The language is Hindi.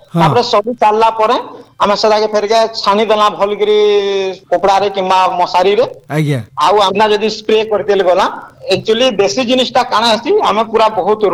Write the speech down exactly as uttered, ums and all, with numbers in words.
ହଁ तापर सब चलला परे आमे सदा के फेर के छानी देला भल करी कपड़ा रे किमा मशारी रे आज्ञा आउ आमना जदी स्प्रे करतेल गला एक्चुअली देसी जिनिसटा काना हसी हमें पूरा बहुत